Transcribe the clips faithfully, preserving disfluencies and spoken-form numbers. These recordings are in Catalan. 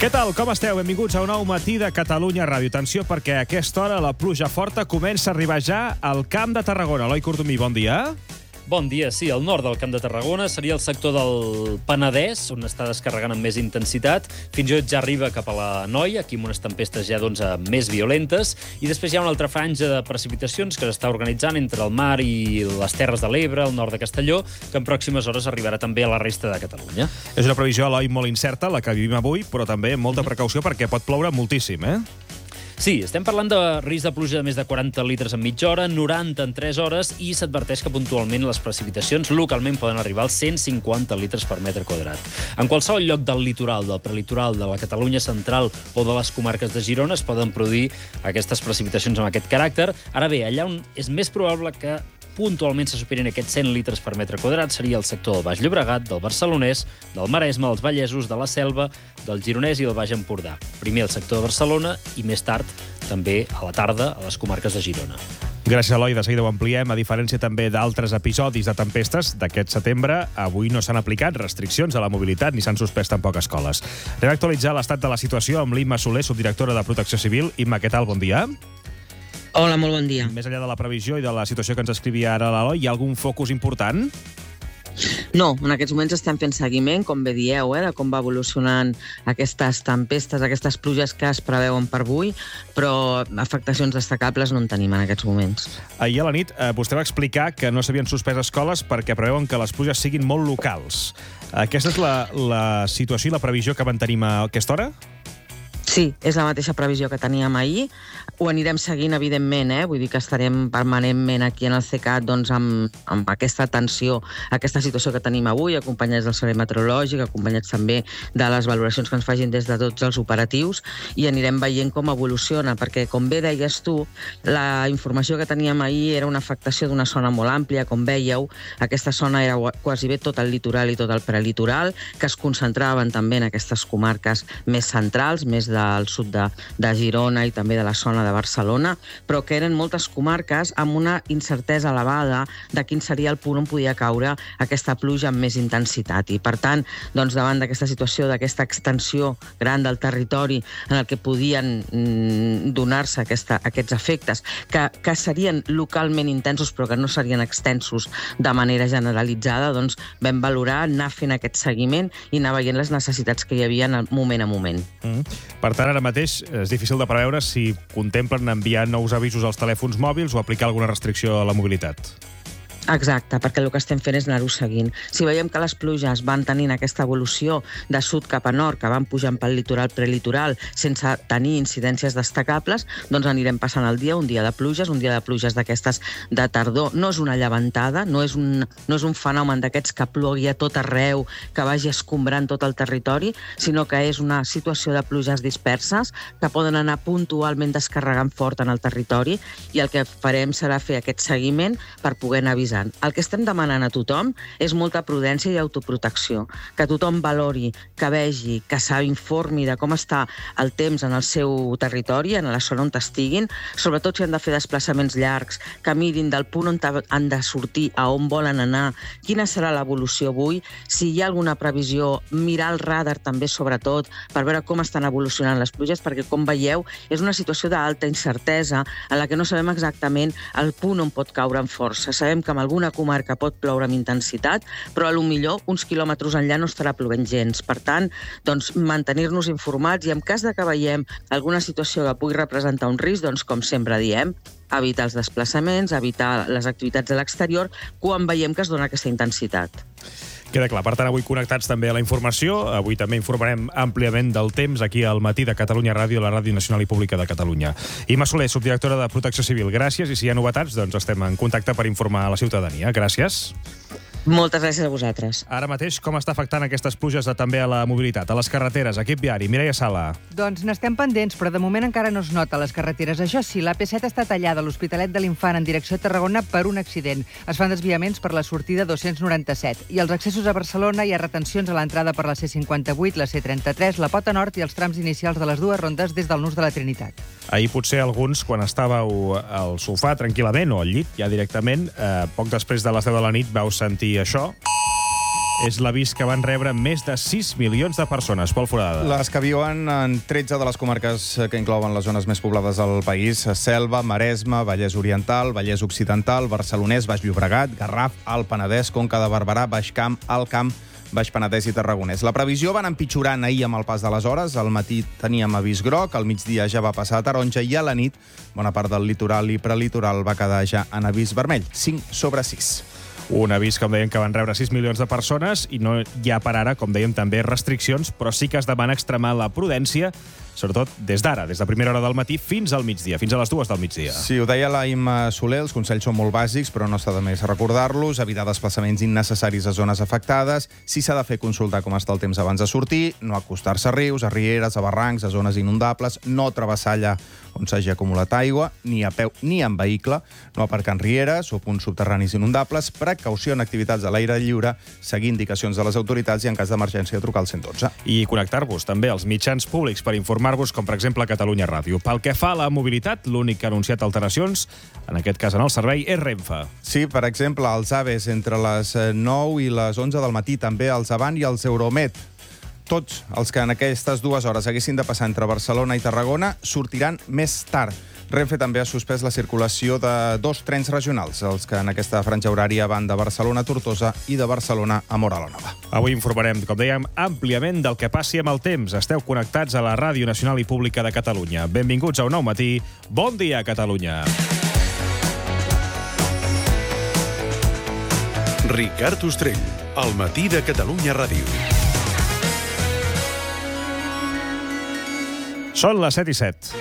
Què tal? Com esteu? Benvinguts a un nou matí de Catalunya Ràdio. Atenció, perquè a aquesta hora la pluja forta comença a arribar ja al Camp de Tarragona. Eloi Cordomí, bon dia. Bon dia, sí. El nord del Camp de Tarragona seria el sector del Penedès, on està descarregant amb més intensitat. Fins i tot ja arriba cap a la Noia, aquí amb unes tempestes ja doncs, més violentes. I després hi ha una altra franja de precipitacions que s'està organitzant entre el mar i les Terres de l'Ebre, al nord de Castelló, que en pròximes hores arribarà també a la resta de Catalunya. És una previsió, Eloi, molt incerta, la que vivim avui, però també amb molta precaució perquè pot ploure moltíssim, eh? Sí, estem parlant de risc de pluja de més de quaranta litres en mitja hora, noranta en tres hores, i s'adverteix que puntualment les precipitacions localment poden arribar als cent cinquanta litres per metre quadrat. En qualsevol lloc del litoral, del prelitoral, de la Catalunya central o de les comarques de Girona es poden produir aquestes precipitacions amb aquest caràcter. Ara bé, allà on és més probable que puntualment se superin aquests cent litres per metre quadrat seria el sector del Baix Llobregat, del Barcelonès, del Maresme, dels Vallesos, de la Selva, del Gironès i del Baix Empordà. Primer el sector de Barcelona i més tard també a la tarda a les comarques de Girona. Gràcies, Eloi. De seguida ho ampliem. A diferència també d'altres episodis de tempestes d'aquest setembre, avui no s'han aplicat restriccions a la mobilitat ni s'han suspès tampoc escoles. Anem a actualitzar l'estat de la situació amb l'Imma Soler, subdirectora de Protecció Civil. Imma, què tal? Bon dia. Hola, molt bon dia. Més enllà de la previsió i de la situació que ens escrivia ara l'Eloi, hi ha algun focus important? No, en aquests moments estem fent seguiment, com bé dieu, eh, de com va evolucionant aquestes tempestes, aquestes pluges que es preveuen per avui, però afectacions destacables no en tenim en aquests moments. Ahir a la nit eh, vostè va explicar que no s'havien suspès escoles perquè preveuen que les pluges siguin molt locals. Aquesta és la, la situació i la previsió que mantenim a aquesta hora? Sí, és la mateixa previsió que teníem ahir. Ho anirem seguint, evidentment, eh? Vull dir que estarem permanentment aquí en el CECAT doncs, amb, amb aquesta atenció, aquesta situació que tenim avui, acompanyats del Servei Meteorològic, acompanyats també de les valoracions que ens facin des de tots els operatius, i anirem veient com evoluciona, perquè, com bé deies tu, la informació que teníem ahir era una afectació d'una zona molt àmplia, com veieu. Aquesta zona era quasi bé tot el litoral i tot el prelitoral, que es concentraven també en aquestes comarques més centrals, més del sud de, de Girona i també de la zona de Barcelona, però que eren moltes comarques amb una incertesa elevada de quin seria el punt on podia caure aquesta pluja amb més intensitat. I, per tant, doncs, davant d'aquesta situació, d'aquesta extensió gran del territori en el que podien mm, donar-se aquesta, aquests efectes, que, que serien localment intensos però que no serien extensos de manera generalitzada, doncs vam valorar anar fent aquest seguiment i anar veient les necessitats que hi havia en el moment a moment. Mm. Per tant, ara mateix és difícil de preveure si contemplen enviar nous avisos als telèfons mòbils o aplicar alguna restricció a la mobilitat. Exacte, perquè el que estem fent és anar-ho seguint. Si veiem que les pluges van tenint aquesta evolució de sud cap a nord, que van pujant pel litoral prelitoral sense tenir incidències destacables, doncs anirem passant el dia, un dia de pluges, un dia de pluges d'aquestes de tardor. No és una llevantada, no és un, no és un fenomen d'aquests que plogui a tot arreu, que vagi escombrant tot el territori, sinó que és una situació de pluges disperses que poden anar puntualment descarregant fort en el territori, i el que farem serà fer aquest seguiment per poder anar avisant. El que estem demanant a tothom és molta prudència i autoprotecció, que tothom valori, que vegi, que s'informi de com està el temps en el seu territori, en la zona on estiguin, sobretot si han de fer desplaçaments llargs, que mirin del punt on han de sortir, a on volen anar, quina serà l'evolució avui, si hi ha alguna previsió, mirar el radar també sobretot, per veure com estan evolucionant les pluges, perquè com veieu és una situació d'alta incertesa en la que no sabem exactament el punt on pot caure amb força. Sabem que amb alguna comarca pot ploure amb intensitat, però a lo millor uns quilòmetres enllà no estarà plovent gens. Per tant, doncs, mantenir-nos informats, i en cas de que veiem alguna situació que pugui representar un risc, doncs, com sempre diem, evitar els desplaçaments, evitar les activitats a l'exterior quan veiem que es dona aquesta intensitat. Queda clar. Per tant, avui connectats també a la informació. Avui també informarem àmpliament del temps aquí al matí de Catalunya Ràdio, la Ràdio Nacional i Pública de Catalunya. Imma Soler, subdirectora de Protecció Civil, gràcies, i si hi ha novetats, doncs estem en contacte per informar a la ciutadania. Gràcies. Moltes gràcies a vosaltres. Ara mateix, com està afectant aquestes pluges de, també a la mobilitat, a les carreteres? Equip viari, Mireia Sala. Doncs n'estem pendents, però de moment encara no es nota a les carreteres. Això sí, l'A P set està tallada a l'Hospitalet de l'Infant en direcció a Tarragona per un accident. Es fan desviaments per la sortida dos-cents noranta-set. I als accessos a Barcelona hi ha retencions a l'entrada per la C cinquanta-vuit, la C trenta-tres, la Pota Nord i els trams inicials de les dues rondes des del Nus de la Trinitat. Ahir potser alguns, quan estàveu al sofà tranquil·lament o al llit, ja directament, eh, poc després de les deu de la nit vau sentir això. És l'avís que van rebre més de sis milions de persones. Pol Forada. Les que viuen en tretze de les comarques que inclouen les zones més poblades del país: Selva, Maresme, Vallès Oriental, Vallès Occidental, Barcelonès, Baix Llobregat, Garraf, Alt Penedès, Conca de Barberà, Baix Camp, Alt Camp, Baix Penedès i Tarragonès. La previsió va anar empitjorant ahir amb el pas de les hores. Al matí teníem avís groc, al migdia ja va passar a taronja i a la nit bona part del litoral i prelitoral va quedar ja en avís vermell, cinc sobre sis. Un avís, com dèiem, que van rebre sis milions de persones i no hi ha per ara, com dèiem, també restriccions, però sí que es demana extremar la prudència, sobretot des d'ara, des de primera hora del matí fins al migdia, fins a les dues del migdia. Sí, ho deia la Imma Soler, els consells són molt bàsics, però no està de més recordar-los: evitar desplaçaments innecessaris a zones afectades, si s'ha de fer, consultar com està el temps abans de sortir, no acostar-se a rius, a rieres, a barrancs, a zones inundables, no travessar allà on s'hagi acumulat aigua, ni a peu ni en vehicle, no aparcar en rieres o punts subterranis inundables, precaució en activitats a l'aire lliure, seguir indicacions de les autoritats i, en cas d'emergència, trucar al cent i dotze. I connectar-vos també als mitjans públics per informar-vos, com per exemple Catalunya Ràdio. Pel que fa a la mobilitat, l'únic que ha anunciat alteracions, en aquest cas en el servei, és Renfe. Sí, per exemple, els AVEs entre les nou i les onze del matí, també els Avant i els Euromed. Tots els que en aquestes dues hores haguessin de passar entre Barcelona i Tarragona sortiran més tard. Renfe també ha suspès la circulació de dos trens regionals, els que en aquesta franja horària van de Barcelona a Tortosa i de Barcelona a Móra la Nova. Avui informarem, com dèiem, àmpliament del que passi amb el temps. Esteu connectats a la Ràdio Nacional i Pública de Catalunya. Benvinguts a Un Nou Matí. Bon dia, Catalunya. Ricard Ostrell, al matí de Catalunya Ràdio. Són les set i set.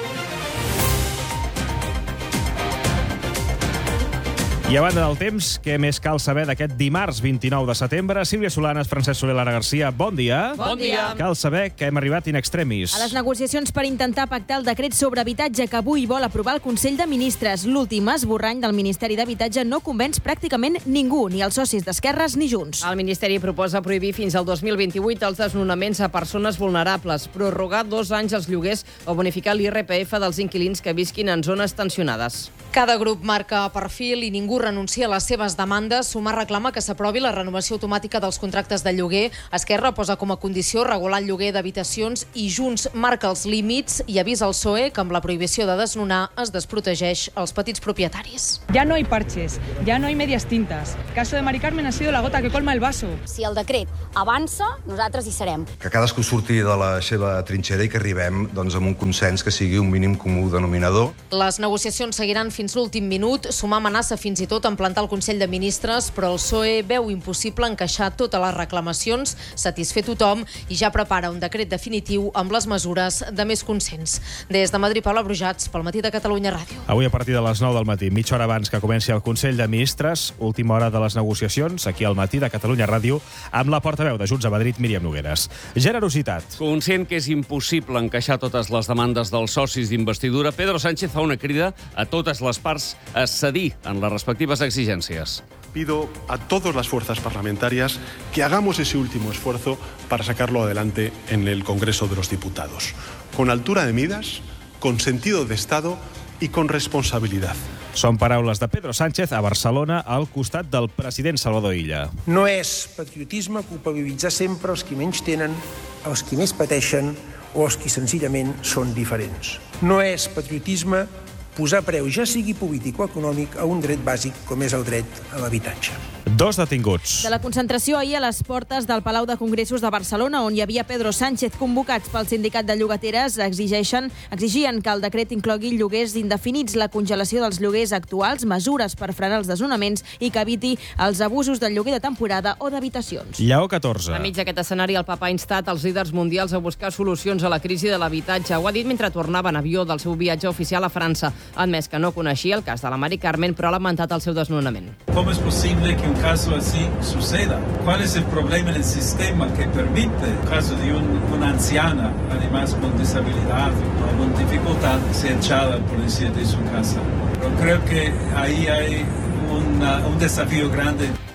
I a banda del temps, què més cal saber d'aquest dimarts vint-i-nou de setembre? Sílvia Solanes, Francesc Soler, Lara Garcia, bon dia. Bon dia. Cal saber que hem arribat in extremis. A les negociacions per intentar pactar el decret sobre habitatge que avui vol aprovar el Consell de Ministres. L'últim esborrany del Ministeri d'Habitatge no convenç pràcticament ningú, ni els socis d'Esquerres ni Junts. El Ministeri proposa prohibir fins al dos mil vint-i-vuit els desnonaments a persones vulnerables, prorrogar dos anys els lloguers o bonificar l'I R P F dels inquilins que visquin en zones tensionades. Cada grup marca perfil i ningú renuncia a les seves demandes. Sumar reclama que s'aprovi la renovació automàtica dels contractes de lloguer. Esquerra posa com a condició regular el lloguer d'habitacions i Junts marca els límits i avisa al P S O E que amb la prohibició de desnonar es desprotegeix els petits propietaris. Ya no hay parches, ya no hay medias tintas. El caso de Mari Carmen ha sido la gota que colma el vaso. Si el decret avança, nosaltres hi serem. Que cadascú surti de la seva trinxera i que arribem doncs, amb un consens que sigui un mínim comú denominador. Les negociacions seguiran fins l'últim minut. Sumar amenaça fins i tot en plantar el Consell de Ministres, però el P S O E veu impossible encaixar totes les reclamacions, satisfer tothom i ja prepara un decret definitiu amb les mesures de més consens. Des de Madrid, Paula Brujats, pel Matí de Catalunya Ràdio. Avui a partir de les nou del matí, mitja hora abans que comenci el Consell de Ministres, última hora de les negociacions, aquí al Matí de Catalunya Ràdio, amb la portaveu de Junts a Madrid, Míriam Nogueras. Generositat. Conscient que és impossible encaixar totes les demandes dels socis d'investidura, Pedro Sánchez fa una crida a totes les parts a cedir en les respectives exigències. Pido a todas las fuerzas parlamentarias que hagamos ese último esfuerzo para sacarlo adelante en el Congreso de los Diputados, con altura de miras, con sentido de Estado y con responsabilidad. Són paraules de Pedro Sánchez a Barcelona al costat del president Salvador Illa. No és patriotisme culpabilitzar sempre els qui menys tenen, els qui més pateixen o els qui senzillament són diferents. No és patriotisme posar preu, ja sigui polític o econòmic, a un dret bàsic com és el dret a l'habitatge. Dos detinguts. De la concentració ahir a les portes del Palau de Congressos de Barcelona, on hi havia Pedro Sánchez, convocats pel sindicat de llogateres, exigeixen, exigien que el decret inclogui lloguers indefinits, la congelació dels lloguers actuals, mesures per frenar els desnonaments i que eviti els abusos del lloguer de temporada o d'habitacions. Lleó catorze. Enmig d'aquest escenari, el papa ha instat els líders mundials a buscar solucions a la crisi de l'habitatge. Ho ha dit mentre tornava en avió del seu viatge oficial a França. Ha admès que no coneixia el cas de la Mari Carmen, però ha lamentat el seu desnonament. Com és possible que un caso así suceda? ¿Cuál es el problema en el sistema que permite, en caso de un, una anciana, además con disabilidad o con dificultad, ser echada, por decir, de su casa? Pero creo que ahí hay una, un desafío grande.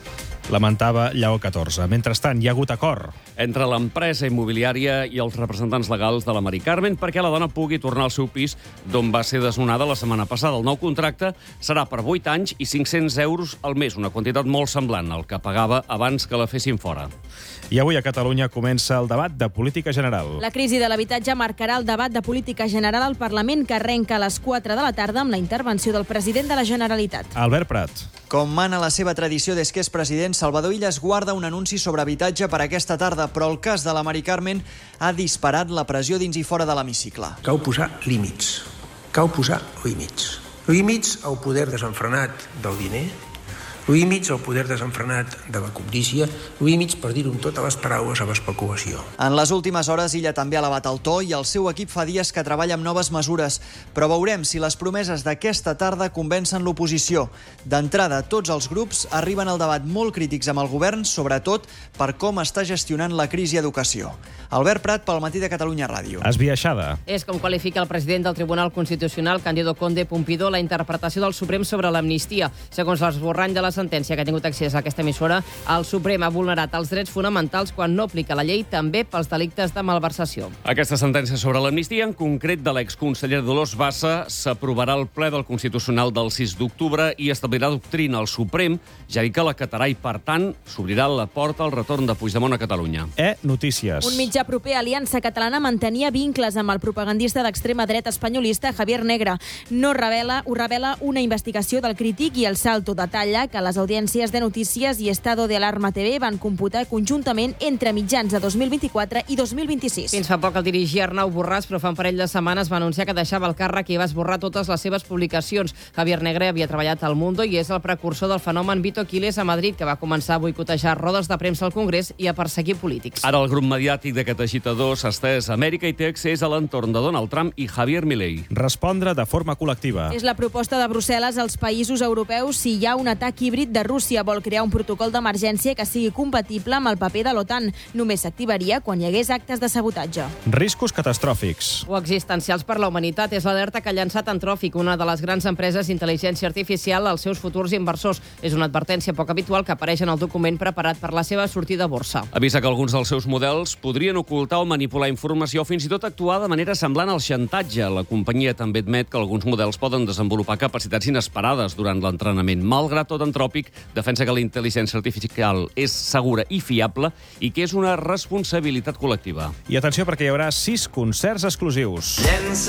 lamentava Lleó catorze. Mentrestant, hi ha hagut acord entre l'empresa immobiliària i els representants legals de la Mari Carmen perquè la dona pugui tornar al seu pis d'on va ser desnonada la setmana passada. El nou contracte serà per vuit anys i cinc-cents euros al mes, una quantitat molt semblant al que pagava abans que la fessin fora. I avui a Catalunya comença el debat de política general. La crisi de l'habitatge marcarà el debat de política general al Parlament, que arrenca a les quatre de la tarda amb la intervenció del president de la Generalitat. Albert Prat. Com mana la seva tradició des que és president, Salvador Illas guarda un anunci sobre habitatge per aquesta tarda, però el cas de la Mari Carmen ha disparat la pressió dins i fora de l'hemicicle. Cal posar límits. Cal posar límits. Límits al poder desenfrenat del diner, límits al poder desenfrenat de la cobdícia, límits, per dir-ho amb totes les paraules, a l'especulació. En les últimes hores, Illa també ha elevat el to i el seu equip fa dies que treballa amb noves mesures. Però veurem si les promeses d'aquesta tarda convencen l'oposició. D'entrada, tots els grups arriben al debat molt crítics amb el govern, sobretot per com està gestionant la crisi educació. Albert Prat, pel Matí de Catalunya Ràdio. Esbiaixada. És com qualifica el president del Tribunal Constitucional, Cándido Conde Pompidó, la interpretació del Suprem sobre l'amnistia. Segons l'esborrany de la sentència que ha tingut accés a aquesta emissora, el Suprem ha vulnerat els drets fonamentals quan no aplica la llei també pels delictes de malversació. Aquesta sentència sobre l'amnistia, en concret de l'exconseller Dolors Bassa, s'aprovarà al ple del Constitucional del sis d'octubre i establirà doctrina al Suprem, ja que l'acatarà i, per tant, s'obrirà la porta al retorn de Puigdemont a Catalunya. E Notícies. Un mitjà proper a Aliança Catalana mantenia vincles amb el propagandista d'extrema dreta espanyolista Javier Negre. No revela, ho revela una investigació del Crític i El Salto detalla que les audiències de Notícies i Estado de Alarma T V van computar conjuntament entre mitjans de dos mil vint-i-quatre i dos mil vint-i-sis. Fins fa poc el dirigia Arnau Borràs, però fa un parell de setmanes va anunciar que deixava el càrrec i va esborrar totes les seves publicacions. Javier Negre havia treballat al Mundo i és el precursor del fenomen Vito Quiles a Madrid, que va començar a boicotejar rodes de premsa al Congrés i a perseguir polítics. Ara el grup mediàtic d'aquest agitador s'ha estès a Amèrica i té accés a l'entorn de Donald Trump i Javier Milei. Respondre de forma col·lectiva. És la proposta de Brussel·les als països europeus si hi ha un atac híbrid de Rússia. Vol crear un protocol d'emergència que sigui compatible amb el paper de l'OTAN. Només s'activaria quan hi hagués actes de sabotatge. Riscos catastròfics. O existencials per la humanitat és l'alerta que ha llançat Antròfic, una de les grans empreses d'intel·ligència artificial, als seus futurs inversors. És una advertència poc habitual que apareix en el document preparat per la seva sortida a borsa. Avisa que alguns dels seus models podrien ocultar o manipular informació o fins i tot actuar de manera semblant al xantatge. La companyia també admet que alguns models poden desenvolupar capacitats inesperades durant l'entrenament. Malgrat tot, Antròpic defensa que la intel·ligència artificial és segura i fiable i que és una responsabilitat col·lectiva. I atenció, perquè hi haurà sis concerts exclusius.